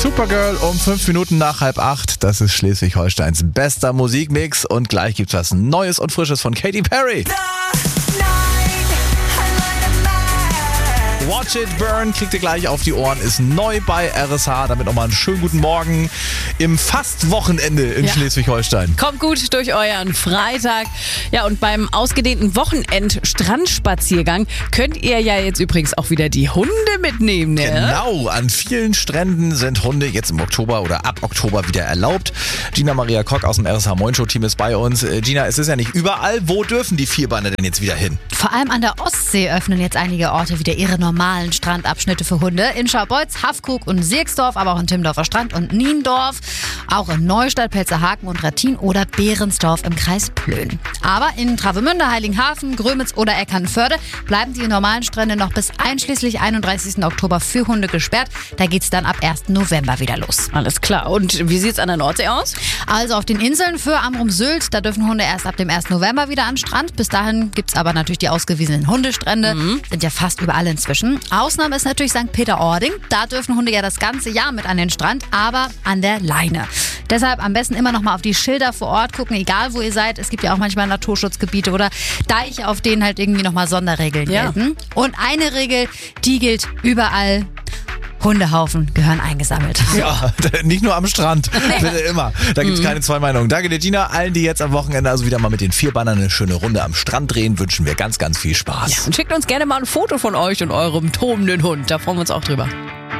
Supergirl um 5 Minuten nach 7:30. Das ist Schleswig-Holsteins bester Musikmix. Und gleich gibt's was Neues und Frisches von Katy Perry. Watch It Burn kriegt ihr gleich auf die Ohren, ist neu bei RSH. Damit nochmal einen schönen guten Morgen im Fast-Wochenende in Schleswig-Holstein. Kommt gut durch euren Freitag. Ja, und beim ausgedehnten Wochenend-Strandspaziergang könnt ihr ja jetzt übrigens auch wieder die Hunde mitnehmen, ne? Genau, an vielen Stränden sind Hunde jetzt im Oktober oder ab Oktober wieder erlaubt. Gina Maria Kock aus dem RSH Moin-Show-Team ist bei uns. Gina, es ist ja nicht überall. Wo dürfen die Vierbeiner denn jetzt wieder hin? Vor allem an der Ostsee öffnen jetzt einige Orte wieder ihre normalen Strandabschnitte für Hunde. In Scharbeutz, Haffkrug und Sierksdorf, aber auch in Timmendorfer Strand und Niendorf. Auch in Neustadt, Pelzerhaken und Rattin oder Behrensdorf im Kreis Plön. Aber in Travemünde, Heiligenhafen, Grömitz oder Eckernförde bleiben die normalen Strände noch bis einschließlich 31. Oktober für Hunde gesperrt. Da geht's dann ab 1. November wieder los. Alles klar. Und wie sieht's an der Nordsee aus? Also auf den Inseln für Amrum Sylt, da dürfen Hunde erst ab dem 1. November wieder an den Strand. Bis dahin gibt's aber natürlich die ausgewiesenen Hundestrände. Sind ja fast überall inzwischen. Ausnahme ist natürlich St. Peter-Ording. Da dürfen Hunde ja das ganze Jahr mit an den Strand, aber an der Leine. Deshalb am besten immer noch mal auf die Schilder vor Ort gucken, egal wo ihr seid. Es gibt ja auch manchmal Naturschutzgebiete oder Deiche, auf denen halt irgendwie noch mal Sonderregeln gelten. Und eine Regel, die gilt überall. Hundehaufen gehören eingesammelt. Ja, nicht nur am Strand. Bitte immer. Da gibt's keine zwei Meinungen. Danke dir, Gina. Allen, die jetzt am Wochenende also wieder mal mit den Vierbannern eine schöne Runde am Strand drehen, wünschen wir ganz, ganz viel Spaß. Ja, und schickt uns gerne mal ein Foto von euch und eurem tobenden Hund. Da freuen wir uns auch drüber.